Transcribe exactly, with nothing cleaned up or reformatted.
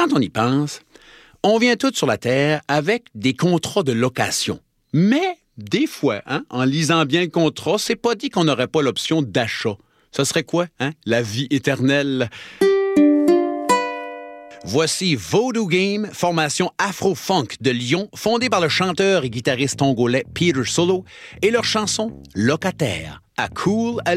Quand on y pense, on vient tous sur la Terre avec des contrats de location. Mais des fois, hein, en lisant bien le contrat, c'est pas dit qu'on n'aurait pas l'option d'achat. Ça serait quoi, hein? La vie éternelle. Voici Voodoo Game, formation afro-funk de Lyon, fondée par le chanteur et guitariste tongolais Peter Solo, et leur chanson « Locataire » à Cool.